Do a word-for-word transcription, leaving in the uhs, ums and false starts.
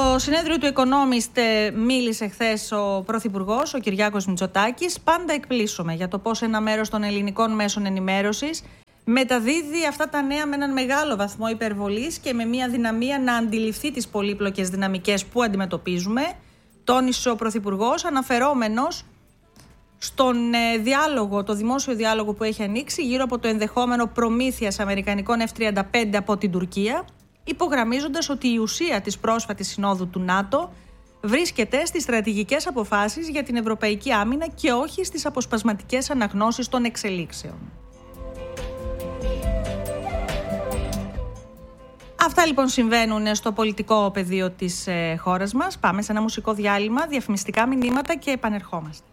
Στο συνέδριο του Economist μίλησε χθες ο Πρωθυπουργός, ο Κυριάκος Μητσοτάκης. Πάντα εκπλήσωμαι για το πώς ένα μέρος των ελληνικών μέσων ενημέρωσης μεταδίδει αυτά τα νέα με έναν μεγάλο βαθμό υπερβολής και με μια δυναμία να αντιληφθεί τις πολύπλοκες δυναμικές που αντιμετωπίζουμε. Τόνισε ο Πρωθυπουργός, αναφερόμενος στον διάλογο, το δημόσιο διάλογο που έχει ανοίξει γύρω από το ενδεχόμενο προμήθειας αμερικανικών εφ τριάντα πέντε από την Τουρκία, υπογραμμίζοντας ότι η ουσία της πρόσφατης συνόδου του ΝΑΤΟ βρίσκεται στις στρατηγικές αποφάσεις για την ευρωπαϊκή άμυνα και όχι στις αποσπασματικές αναγνώσεις των εξελίξεων. Αυτά λοιπόν συμβαίνουν στο πολιτικό πεδίο της χώρας μας. Πάμε σε ένα μουσικό διάλειμμα, διαφημιστικά μηνύματα και επανερχόμαστε.